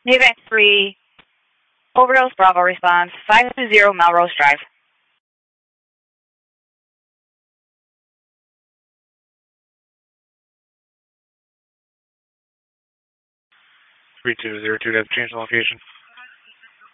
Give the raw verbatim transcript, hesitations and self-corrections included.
Navy three, Overdose Bravo response, five two zero Melrose Drive. three two zero two, that's change the location.